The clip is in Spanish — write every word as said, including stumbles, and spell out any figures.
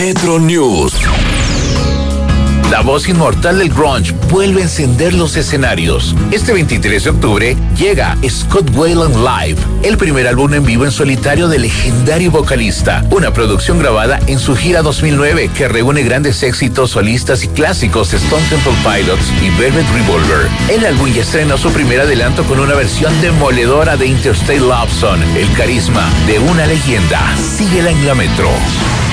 Metro News. La voz inmortal del grunge vuelve a encender los escenarios. Este veintitrés de octubre llega Scott Weiland Live, el primer álbum en vivo en solitario del legendario vocalista. Una producción grabada en su gira dos mil nueve que reúne grandes éxitos solistas y clásicos de Stone Temple Pilots y Velvet Revolver. El álbum ya estrenó su primer adelanto con una versión demoledora de Interstate Love Song, el carisma de una leyenda. Síguela en la Metro.